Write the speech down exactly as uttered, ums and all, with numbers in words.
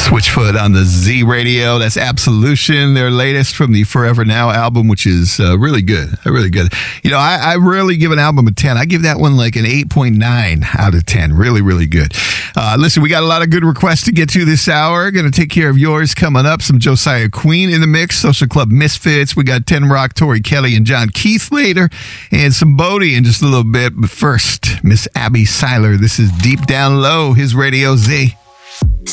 Switchfoot on the Z Radio. That's Absolution, their latest from the Forever Now album, which is uh, really good. Really good. You know, I, I rarely give an album a ten. I give that one like an eight point nine out of ten. Really, really good. Uh, listen, we got a lot of good requests to get to this hour. Going to take care of yours coming up. Some Josiah Queen in the mix. Social Club Misfits. We got Ten Rock, Tori Kelly, and John Keith later. And some Bodie in just a little bit. But first, Miss Abby Seiler. This is Deep Down Low, his Radio Z.